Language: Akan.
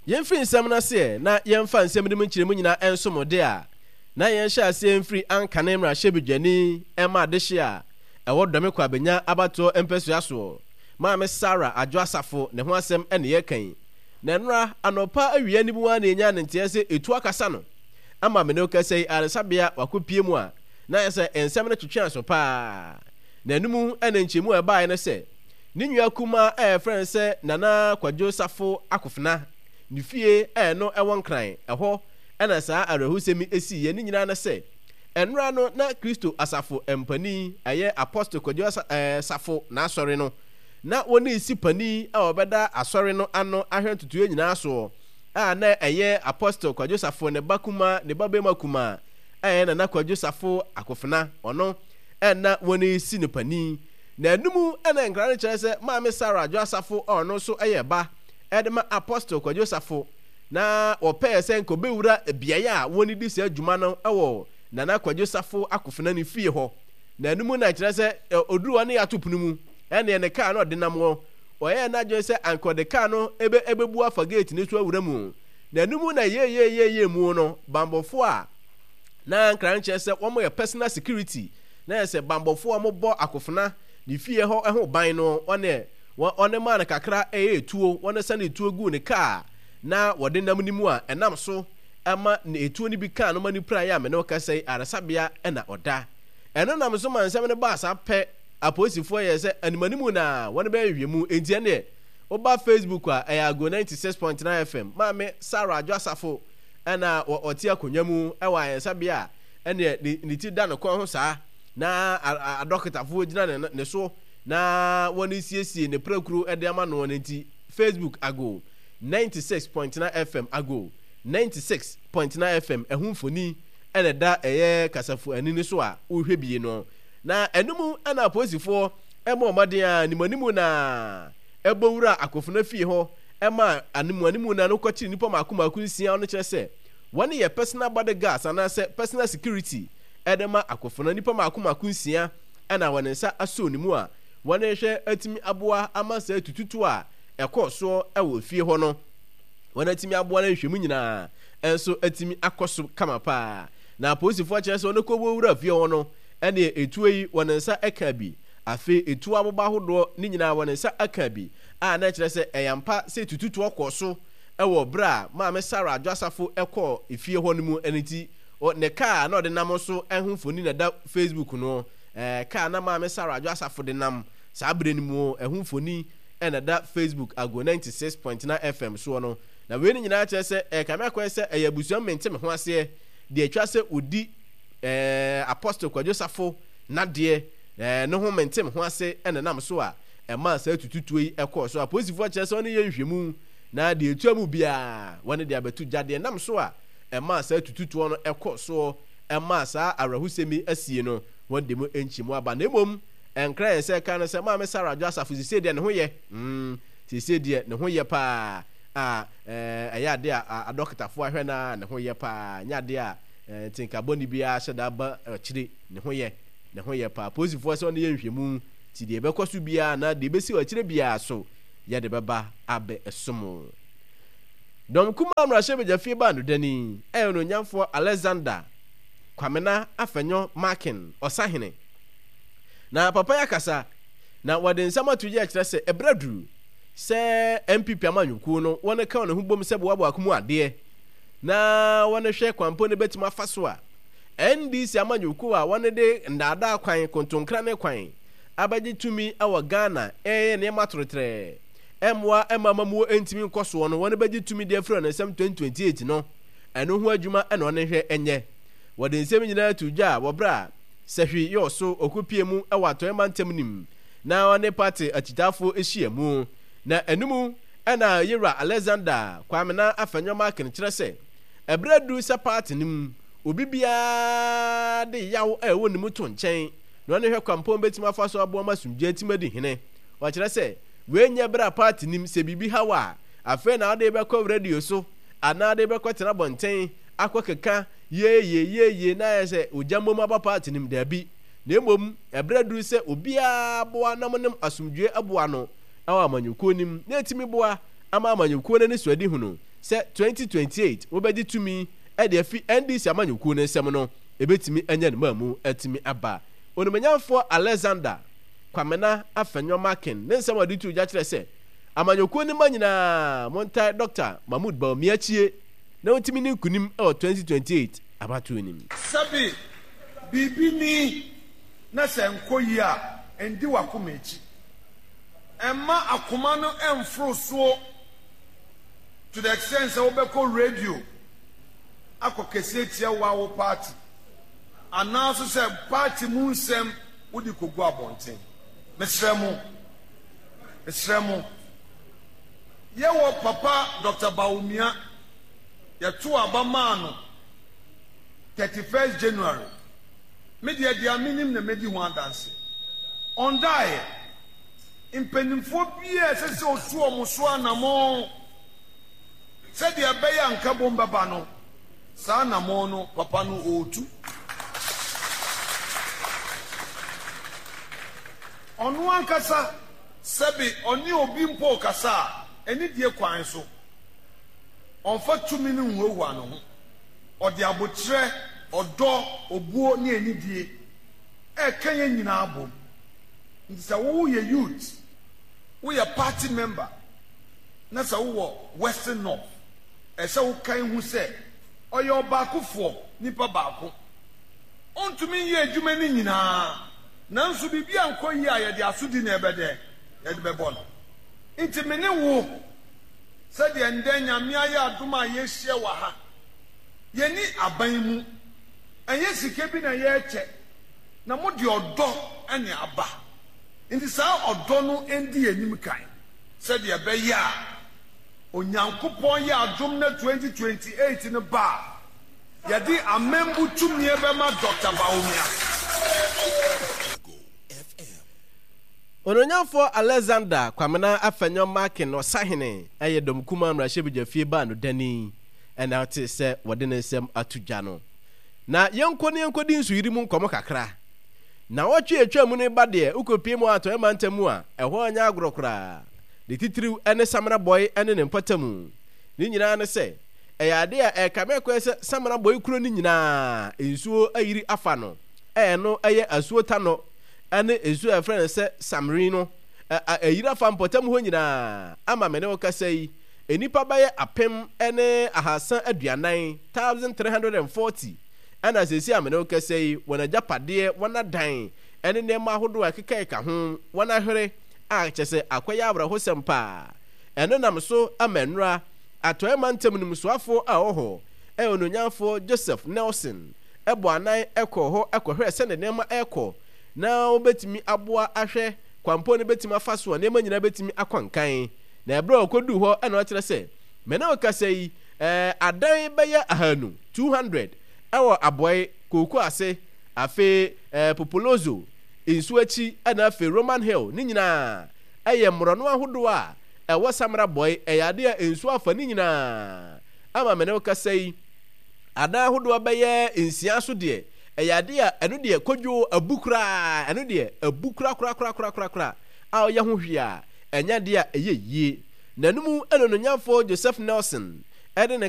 Yɛmfiri nsɛm no ase na yɛmfa nsɛm no mu nkyerɛmu nyinaa ɛnsomode a na yɛnhyɛ ase mfiri ankane mmarahyɛbadwani ɛma adehye a ɛwɔ dɔme kɔ abenya abatoɔ mpɛsua soɔ maame Sara Adwo Asafo ne ho asɛm ɛne yɛkan na nnora anɔpa awia ne mu a na ɛnya ne nteɛ sɛ ɛtu akasa no ama me ne wo kasa yi aresabea wakɔpie mu a na yɛ sɛ nsɛm no twetwe aso paa na ɛnum ɛna nkyɛmu a ɛbaeɛ no sɛ ne nua kuma a ɛfrɛ no sɛ Nana Kwadwo Safo Akofena ne fie no ɛwɔ nkran ɛhɔ ɛna saa awerɛhosɛm esi yɛ ne nyinaa no sɛ ɛnora no na Kristo asafo mpani ɛyɛ Apostle Kwadwo Safo n'asɔre no na wɔne si pani a wɔbɛda asɔre no ano ahwɛ ntutuo nyinaa so a na ɛyɛ Apostle Kwadwo Safo ne ba kuma ne ba bɛma kuma ɛyɛ Nana Kwadwo Safo Akofena ɔno ɛna wɔne si ne pani na enum ɛna nkra no kyerɛ sɛ maame Sara Adwo Asafo ɔno so ɛyɛ ba ɛdema Apostle Kwadwo Safo na wɔpɛɛ sɛ nkɔbɛwura biaeɛ a wɔne di sɛ adwuma no ɛwɔ Nana Kwadwo Safo Akofena ne fie hɔ na enum na kyerɛ sɛ oduruwa ne ato pono mu ɛne ne kaa no ɔde nam hɔ ɔyɛ na adwene sɛ ankɔde kaa no ɛbɛbu afa gate ne so awura mu na enum na yeye mu no bambɔfo a na nkra no kyerɛ sɛ wɔn yɛ personal security na yɛ sɛ bambɔfo a wɔbɔ Akofena ne fie hɔ ɛho ban no ɔne maa no kakra ɛyɛ etuo wɔne sɛ ne etuo gu ne kaa na wɔde nam ne mu a ɛnam so ɛma ne etuo ne bi kaa no ma ne pra yɛ a mene wɔkasa yi aresabea ɛna ɔda ɛno nam so ma nsɛm no baa saa pɛ apolisifoɔ yɛ sɛ animanimu na wɔne bɛyɛ hwɛmu enti ɛneɛ woba Facebook a ɛyɛ Ago 96.9 FM maame Sara Adwo Asafo ɛna ɔte akonnwa mu ɛwɔ ayɛnsabea a ɛneɛ ne ti da ne kɔn ho saa na adɔketafoɔ gyina ne so na wɔne siesie ne prakuro ɛde ama no wɔn nti Facebook Ago 96.9 FM Ago 96.9 FM ɛho mfoni ɛna da ɛyɛ kasafo ani ne so a wohwɛ bie no na ɛnum ɛna apolisifoɔ ɛma ɔmaden a nimanimu na ɛbɔwura Akofena fie hɔ ɛma animanimu na no kɔkyere nipa maako nsia no kyerɛ sɛ wɔne yɛ personal bodyguards anaasɛ personal security ɛdema Akofena nipa maako nsia ɛna wɔne nsa asɔ ne mu a wɔne hwɛ atimi aboa ama sɛ tututu a ɛkɔ soɔ ɛwɔ fie hɔ no wɔne atimi aboa no nhwɛmu nyinaa ɛnso atimi akɔ so kama paa na apolisifoɔ kyerɛ sɛ wɔne kɔbɔwura fie hɔ no ɛne etuo yi wɔne nsa ɛka bi afei etuo aboba ahodoɔ ne nyinaa wɔne nsa aka bi a na kyerɛ sɛ ɛyampa sɛ tututu ɔkɔ so ɛwɔ bra a maame Sara Adwo Asafo ɛkɔ efie hɔ no mu ɛniti ne kaa na ɔde nam so ɛho mfoni na da Facebook no kaa na maame Sara Adwo Asafo de nam saa bere no mu ɛho mfoni ɛna da Facebook Ago 96.9 FM so no na wei ne nyinaa kyerɛ sɛ kame akɔɛ sɛ ɛyɛ abusua mente me ho aseɛ deɛ atwa sɛ odi Apostle Kwadwo Safo nadeɛ ne ho mente me ho ase ɛna nam so a ɛma saa tututuo yi ɛkɔ so apolisifoɔ kyerɛ sɛ ɔne yɛ nhwɛmu na deɛ etua mu bia wɔne deɛ abɛtu gyadeɛ nam so a ɛma saa tututuo no ɛkɔ so ɛma saa awerɛhosɛmi asie no wɔn de mu nkyɛmu aba na mmom ɛnkra yɛ sɛ ka no sɛ maame Sara Adwo Asafo sise deɛ ne ho yɛ sise deɛ ne ho yɛ paa a ɛyɛ ade a adɔketafoɔ ahwɛ na ne ho yɛ paa nyɛ ade a tinkabɔ ne biara hyɛ da ba akyire ne ho yɛ paa posifoɔ sɛ ɔne yɛ nhwɛmu ti deɛ ɛbɛkɔ so biara na deɛ ɛbɛsi wɔ akyire biara so yɛde bɛba abɛ ɛsom dɔm kuma mmarahyɛbadwa fie ba no dani ɛyɛ no nyamfoɔ Alexander Kwamena Afenyo Markin ɔsahene na papa yɛ kasa na wɔde nsɛm ato yɛ kyerɛ sɛ ɛbrɛ duru sɛ MPP amanyɔkuo no wɔne ka ne ho bom sɛ boaboa akomu adeɛ na wɔne hwɛ kwampo ne bɛtumi afa so a NDC amanyɔkuo a wɔne de ndaadaa kwan kontonkra ne kwan abɛgye tumi awɔ Ghana ɛyɛ nneɛma torotrɛ ɛmmoa ɛmamamuo ntimi nkɔsoɔ no wɔne bɛgye tumi deɛ frɛ no nsɛm 2028 no ɛno ho adwuma ɛna ɔne hwɛ ɛnyɛ wɔde nsɛm nyinaa to dwa a wɔbrɛ a sɛhwi yɛ ɔso okopie mu ɛwɔ atɔɛma ntɛm nim na ɔne party akyitafo ahyia mu na ɛnum ɛna yɛwura Alexander Kwamena Afenyo Markin kyerɛ sɛ ɛbrɛ du sɛ party nim obi biara de yaw ɛwɔ ne mu to nkyɛn na ɔne hwɛ kwampɔn bɛtumi afa so aboa masumgye timi di hene wɔkyerɛ sɛ weenyɛ bra party nim sɛ bibi hawa afei na ɔde bɛkɔ radio so ana de bɛkɔ tena bɔnten akɔ keka ye na yɛ sɛ ogya mmom aba party nim dabi na mmom ɛbrɛ du sɛ obiara boa nam nem asumdwe aboa no ɛwɔ amanyɔkuo nim na etimi boa ama amanyɔkuo ne suadi hunu sɛ 2028 wobɛdi tumi ɛde afi NDC amanyɔkuo no nsɛm no ebetimi anya no mamu atimi aba onimanyamfo Alexander Kwamena Afenyomakin ne nsɛm ɔde tu gya kyerɛ sɛ amanyɔkuo no ma nyinaa montai Dr. Mahmoud Bawumiachie na wotimi ne nkunim ɛwɔ 2028 abato nim sabi bibi ni na sɛ nkoyi a endi wakoma echi emma akoma no emforo so to the extent sɛ wobɛkɔ radio akɔ kɛse tia wawo party anaso sɛ party mu nsɛm wodi kogu abɔnten mesrɛ mo yɛwɔ papa Dr. Bawumia yɛto abama no 31st January media dia minim na medi ho adanse ondae impenimfo bia sɛ otu omo so anamo sɛ dia bɛyɛ anka bomba ba no saa anamo no papa no otu ɔno ankasa sɛbi ɔne obi mpo kasa eni die kwan so ɔmfa tumi ne nhuwa no ho ɔde abotrɛ ɔdɔ obuo ne enidie ɛka yɛ nyinaa bom nti sɛ wo yɛ youth wo yɛ party member na sɛ wo wɔ Western North ɛsɛ wo kan hu sɛ ɔyɛ ɔbaakofoɔ nipa baako ɔntumi yɛ adwuma ne nyinaa nanso bibi ankɔ yi a yɛde asodi na ɛbɛdɛ yɛde bɛbɔ no nti mene wo sɛdeɛ ndɛ nyame ayɛ adom a yɛhyia wɔ ha yɛni aban mu ɛnyɛ sika bi na yɛkyɛ na mo de ɔdɔ ɛne aba nti saa ɔdɔ no endi anim kan sɛdeɛ bɛyɛ a onyankopɔn yɛ adom na 2028 no ba yɛde amembu tumi bɛma Dr. Bawumia ononyamfo Alexander Kwamena Afenyomakin no sahene ɛyɛ domkuma mrahye fie ba no dani ɛna ɔte sɛ wɔde ne nsɛm atugya no na yɛnkɔdi nsuyiri mu nkɔmɔ kakra na wɔtwe atwa mu ne ba deɛ ukopie mu atɔ ɛma ntamu a ɛhɔ anya agorɔkora de titiriw ɛne samara boy ɛne ne mpatamu ne nyinaa ne sɛ ɛyɛ ade a ɛkamɛkɔ sɛ samara boy kuro ne nyinaa nsuo ayiri afa no ɛno ɛyɛ asuo ta no ɛne nsuo a ɛfrɛ no sɛ samri no ayiri afa mpatamu hɔ nyinaa ama mene wo kasa yi enipa bɛyɛ apem ɛne ahasan aduanan 1340 ɛna sɛsi amene wo kasa yi wɔn agyapadeɛ wɔn adan ɛne nneɛma ahodoɔ a ɛkeka ho wɔn ahwere a kyɛ sɛ akɔyɛ abrɛho sɛm paa ɛno nam so ama nnura atɔe mantam nimsoafo a ɔhɔ ononyamfo Joseph Nelson ɛbɔ anan ɛkɔ hɔ ɛkɔhwɛ sɛ ne nneɛma ɛkɔ na wobɛtumi aboa ahwɛ kwampo ne bɛtumi afa so nneɛma nyinaa bɛtumi akɔnkan na ɛbrɛ ɔkɔdu hɔ ɛna ɔkyerɛ sɛ mene wo kasa yi adan bɛyɛ 200 ɛwɔ abɔe koko ase afe Popolozo nsu akyi ɛna afe Roman Hill ne nyinaa ɛyɛ mmorɔno ahodoɔ a ɛwɔ Samara boy ɛyɛ ade a nsu afa ne nyinaa ama mene wo kasa yi adan ahodoɔ bɛyɛ nsia so deɛ ɛyɛ ade a ɛno deɛ kodwo abukura ɛno deɛ abukura kura a ɔyɛ ho hwɛ a ɛnya deɛ a ɛyɛ yie nanumu ɛnononyamfo Joseph Nelson ɛde ne